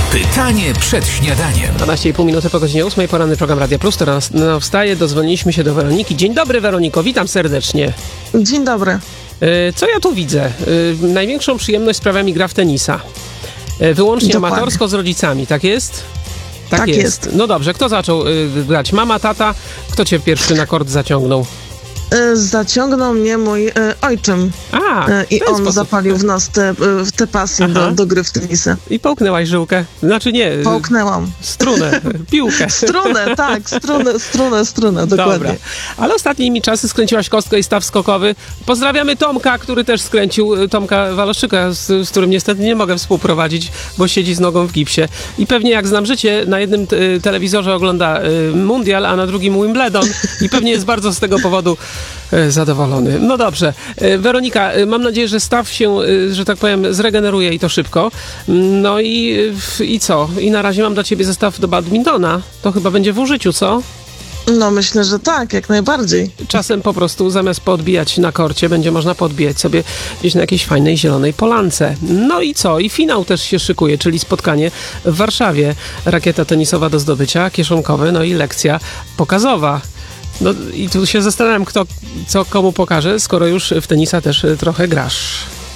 Pytanie przed śniadaniem. 12,5 minuty po godzinie 8. Poranny program Radia Plus. Teraz wstaje. Dodzwoniliśmy się do Weroniki. Dzień dobry, Weroniko. Witam serdecznie. Dzień dobry. Co ja tu widzę? Największą przyjemność sprawia mi gra w tenisa. Wyłącznie Dokładnie. amatorsko z rodzicami, tak jest? Tak jest. No dobrze, kto zaczął grać? Mama, tata? Kto cię pierwszy na kort zaciągnął? Zaciągnął mnie mój ojczym i on sposób. zapalił w nas tę pasję do gry w tenisa. I połknęłaś żyłkę? Znaczy nie, Połknęłam. strunę, piłkę. Strunę, tak, strunę, dokładnie. Dobra. Ale ostatnimi czasy skręciłaś kostkę i staw skokowy. Pozdrawiamy Tomka, który też skręcił, Tomka Waloszyka, z którym niestety nie mogę współprowadzić, bo siedzi z nogą w gipsie. I pewnie jak znam życie, na jednym telewizorze ogląda Mundial, a na drugim Wimbledon i pewnie jest bardzo z tego powodu zadowolony. No dobrze. Weronika, mam nadzieję, że staw się, że tak powiem, zregeneruje i to szybko. No i co? I na razie mam dla ciebie zestaw do badmintona. To chyba będzie w użyciu, co? No myślę, że tak, jak najbardziej. Czasem po prostu zamiast podbijać na korcie, będzie można podbijać sobie gdzieś na jakiejś fajnej zielonej polance. No i co? I finał też się szykuje, czyli spotkanie w Warszawie. Rakieta tenisowa do zdobycia, kieszonkowe, no i lekcja pokazowa. No i tu się zastanawiam, kto co komu pokaże, skoro już w tenisa też trochę grasz.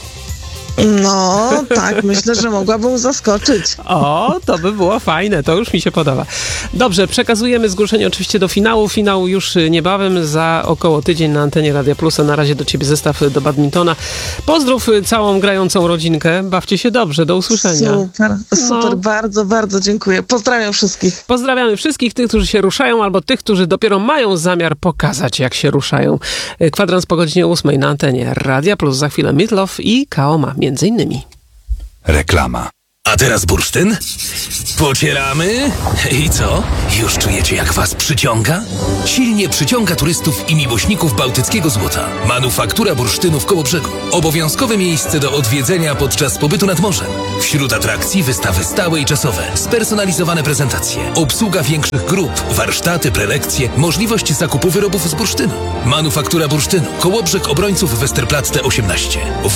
No tak, myślę, że mogłabym zaskoczyć. O, to by było fajne, to już mi się podoba. Dobrze, przekazujemy zgłoszenie oczywiście do finału. Finał już niebawem, za około tydzień na antenie Radia Plusa. Na razie do ciebie zestaw do badmintona. Pozdrów całą grającą rodzinkę. Bawcie się dobrze, do usłyszenia. Super, bardzo, bardzo dziękuję. Pozdrawiam wszystkich. Pozdrawiamy wszystkich tych, którzy się ruszają, albo tych, którzy dopiero mają zamiar pokazać, jak się ruszają. Kwadrans po godzinie 8 na antenie Radia Plus. Za chwilę Meat Loaf i Kaoma, między innymi. Reklama. A teraz bursztyn? Pocieramy? I co? Już czujecie, jak was przyciąga? Silnie przyciąga turystów i miłośników bałtyckiego złota. Manufaktura bursztynu w Kołobrzegu. Obowiązkowe miejsce do odwiedzenia podczas pobytu nad morzem. Wśród atrakcji wystawy stałe i czasowe, spersonalizowane prezentacje, obsługa większych grup, warsztaty, prelekcje, możliwość zakupu wyrobów z bursztynu. Manufaktura bursztynu. Kołobrzeg Obrońców Westerplatte 18.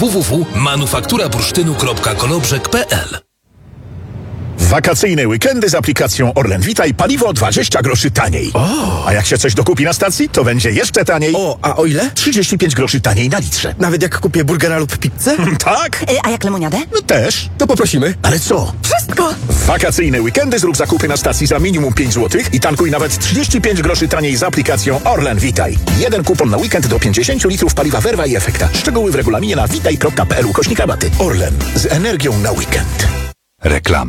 www.manufактurabursztynu.kolobrzeg.pl. Wakacyjne weekendy z aplikacją Orlen Witaj, paliwo 20 groszy taniej. A jak się coś dokupi na stacji, to będzie jeszcze taniej. A o ile? 35 groszy taniej na litrze. Nawet jak kupię burgera lub pizzę? Tak? A jak lemoniadę? No też. To poprosimy. Ale co? Wszystko! W wakacyjne weekendy zrób zakupy na stacji za minimum 5 zł i tankuj nawet 35 groszy taniej z aplikacją Orlen Witaj. Jeden kupon na weekend do 50 litrów paliwa Verva i Efekta. Szczegóły w regulaminie na witaj.pl/rabaty. Orlen. Z energią na weekend. Reklama.